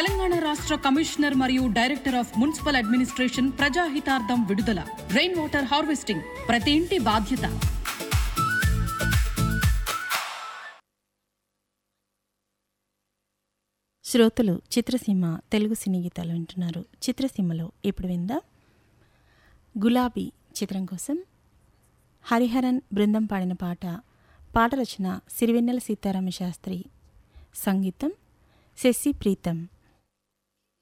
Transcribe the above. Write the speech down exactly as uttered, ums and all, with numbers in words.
తెలంగాణ రాష్ట్ర కమిషనర్ మరియు director of municipal administration ప్రజాహితార్థం విడుదల. రెయిన్ వాటర్ హార్వెస్టింగ్ ప్రతి ఇంటి బాధ్యత. శ్రోతలు చిత్రసీమ తెలుగు సినీ గీతాలు వింటున్నారు. చిత్రసీమలో ఇప్పుడు విందాం గులాబీ చిత్రం కోసం హరిహరన్ బృందం పాడిన పాట. పాట రచన సిరివెన్నెల సీతారామ శాస్త్రి, సంగీతం శశి ప్రీతం.